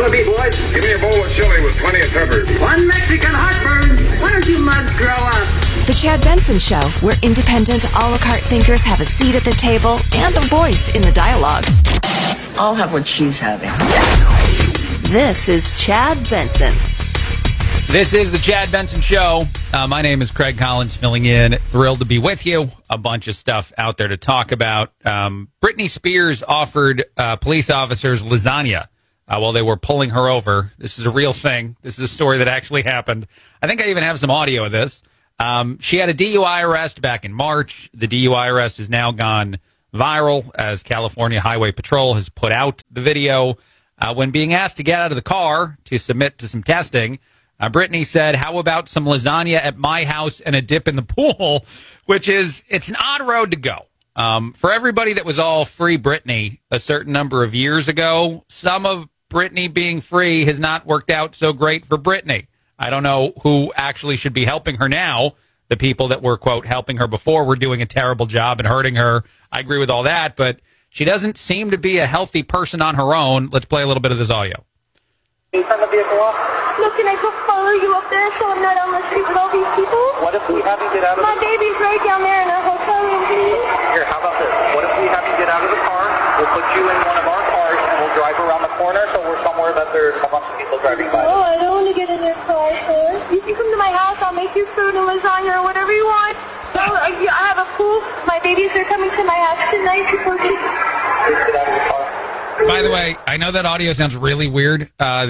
What'll it be, boys? Give me a bowl of chili with plenty of peppers. One Mexican heartburn. Why don't you mugs grow up? The Chad Benson Show, where independent, a la carte thinkers have a seat at the table and a voice in the dialogue. I'll have what she's having. This is Chad Benson. This is the Chad Benson Show. My name is Craig Collins, filling in. Thrilled to be with you. A bunch of stuff out there to talk about. Britney Spears offered police officers lasagna while they were pulling her over. This is a real thing. This is a story that actually happened. I think I even have some audio of this. She had a DUI arrest back in March. The DUI arrest has now gone viral as California Highway Patrol has put out the video. When being asked to get out of the car to submit to some testing, Britney said, "How about some lasagna at my house and a dip in the pool?" Which is, it's an odd road to go. For everybody that was all free Britney a certain number of years ago, some of Britney being free has not worked out so great for Britney. I don't know who actually should be helping her now. The people that were, quote, helping her before were doing a terrible job and hurting her. I agree with all that, but she doesn't seem to be a healthy person on her own. Let's play a little bit of this audio. Can you turn the vehicle off? Look, can I go follow you up there so I'm not on the street with all these people? What if we have you get out of My baby's right down there in a hotel room, please. Here, how about this? What if we have you get out of the car? We'll put you in one of our cars and we'll drive around the corner so we're somewhere that there's a bunch of people driving by. Oh, I don't want to get in your car, sir. You can come to my house. I'll make you food and lasagna or whatever you want. Oh, I have a pool. My babies are coming to my house tonight. Please get out of the car. By the way, I know that audio sounds really weird.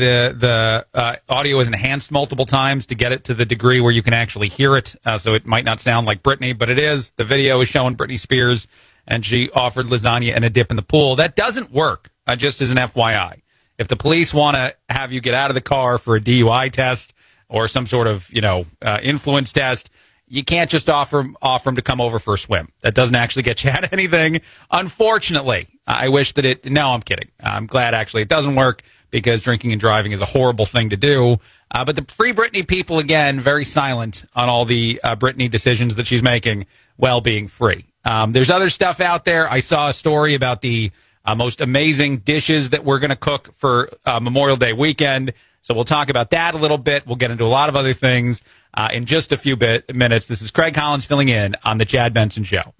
The audio is enhanced multiple times to get it to the degree where you can actually hear it, so it might not sound like Britney, but it is. The video is showing Britney Spears, and she offered lasagna and a dip in the pool. That doesn't work, just as an FYI. If the police want to have you get out of the car for a DUI test or some sort of, influence test, you can't just offer them to come over for a swim. That doesn't actually get you out of anything. Unfortunately, I wish that it... No, I'm kidding. I'm glad, actually, it doesn't work because drinking and driving is a horrible thing to do. But the Free Britney people, again, very silent on all the Britney decisions that she's making while being free. There's other stuff out there. I saw a story about the most amazing dishes that we're going to cook for Memorial Day weekend. So we'll talk about that a little bit. We'll get into a lot of other things in just a few minutes. This is Craig Collins filling in on the Chad Benson Show.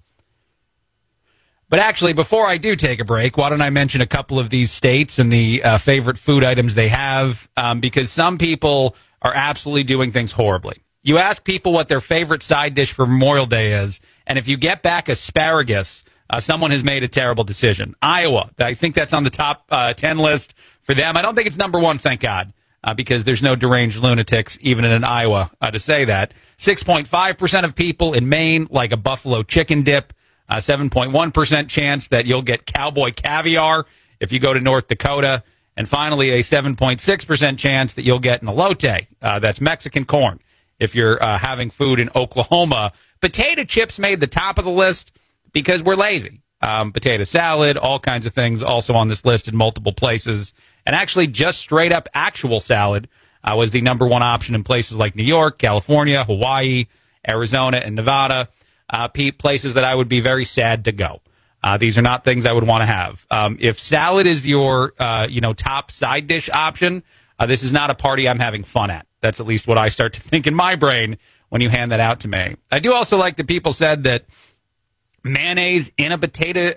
But actually, before I do take a break, why don't I mention a couple of these states and the favorite food items they have, because some people are absolutely doing things horribly. You ask people what their favorite side dish for Memorial Day is, and if you get back asparagus, someone has made a terrible decision. Iowa, I think that's on the top 10 list for them. I don't think it's number one, thank God. Because there's no deranged lunatics, even in Iowa, to say that. 6.5% of people in Maine like a buffalo chicken dip. 7.1% chance that you'll get cowboy caviar if you go to North Dakota. And finally, a 7.6% chance that you'll get an elote. That's Mexican corn. If you're having food in Oklahoma. Potato chips made the top of the list because we're lazy. Potato salad, all kinds of things also on this list in multiple places. And actually, just straight up actual salad was the number one option in places like New York, California, Hawaii, Arizona, and Nevada. Places that I would be very sad to go. These are not things I would want to have. If salad is your, top side dish option, this is not a party I'm having fun at. That's at least what I start to think in my brain when you hand that out to me. I do also like that people said that mayonnaise in a potato,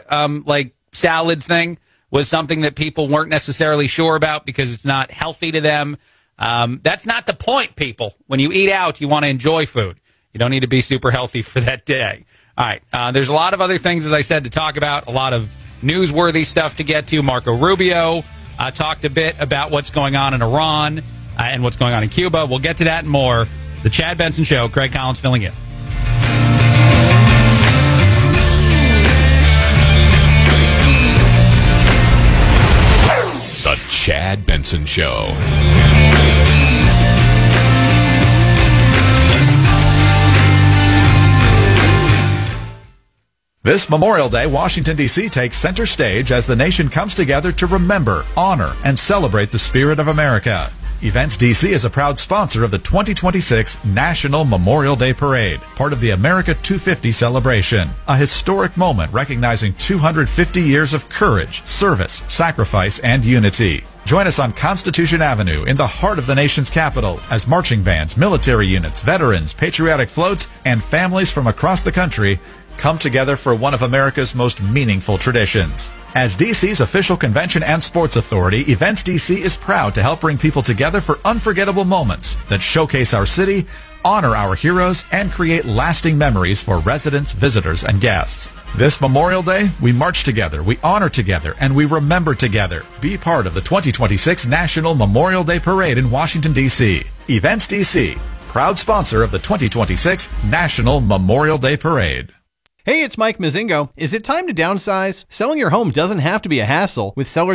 salad thing was something that people weren't necessarily sure about because it's not healthy to them. That's not the point, people. When you eat out, you want to enjoy food. You don't need to be super healthy for that day. All right. There's a lot of other things, as I said, to talk about, a lot of newsworthy stuff to get to. Marco Rubio talked a bit about what's going on in Iran and what's going on in Cuba. We'll get to that and more. The Chad Benson Show, Craig Collins filling in. The Chad Benson Show. This Memorial Day, Washington, D.C. takes center stage as the nation comes together to remember, honor, and celebrate the spirit of America. Events DC is a proud sponsor of the 2026 National Memorial Day Parade, part of the America 250 celebration, a historic moment recognizing 250 years of courage, service, sacrifice, and unity. Join us on Constitution Avenue in the heart of the nation's capital as marching bands, military units, veterans, patriotic floats, and families from across the country come together for one of America's most meaningful traditions. As DC's official convention and sports authority, Events DC is proud to help bring people together for unforgettable moments that showcase our city, honor our heroes, and create lasting memories for residents, visitors, and guests. This Memorial Day, we march together, we honor together, and we remember together. Be part of the 2026 National Memorial Day Parade in Washington, D.C. Events DC, proud sponsor of the 2026 National Memorial Day Parade. Hey, it's Mike Mazingo. Is it time to downsize? Selling your home doesn't have to be a hassle with Sellers